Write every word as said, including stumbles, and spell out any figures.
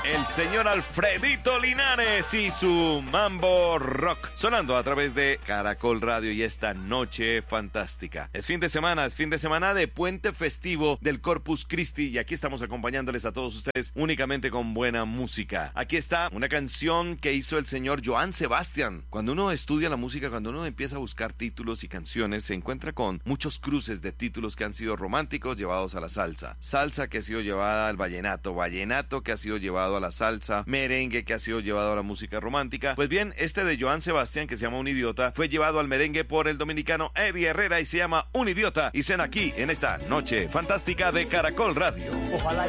El señor Alfredito Linares y su Mambo Rock, sonando a través de Caracol Radio y esta noche fantástica. Es fin de semana, es fin de semana de puente festivo del Corpus Christi y aquí estamos acompañándoles a todos ustedes únicamente con buena música. Aquí está una canción que hizo el señor Joan Sebastián. Cuando uno estudia la música, cuando uno empieza a buscar títulos y canciones, se encuentra con muchos cruces de títulos que han sido románticos llevados a la salsa. Salsa que ha sido llevada al vallenato, vallenato que ha sido llevado a la salsa, merengue que ha sido llevado a la música romántica. Pues bien, este de Joan Sebastián, que se llama Un Idiota, fue llevado al merengue por el dominicano Eddie Herrera y se llama Un Idiota, y suena aquí en esta noche fantástica de Caracol Radio. Ojalá